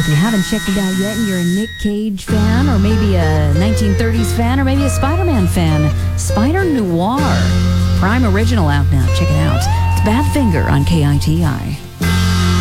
If you haven't checked it out yet and you're a Nick Cage fan, or maybe a 1930s fan, or maybe a Spider-Man fan, Spider Noir. Prime Original out now. Check it out. It's Badfinger on KITI.